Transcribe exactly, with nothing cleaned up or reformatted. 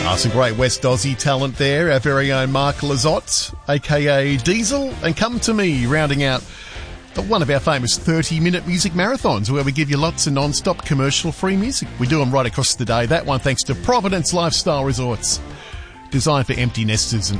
Ah, some great West Aussie talent there. Our very own Mark Lizotte, a k a. Diesel, and Come To Me, rounding out one of our famous thirty-minute music marathons where we give you lots of non-stop commercial-free music. We do them right across the day. That one thanks to Providence Lifestyle Resorts, designed for empty nesters and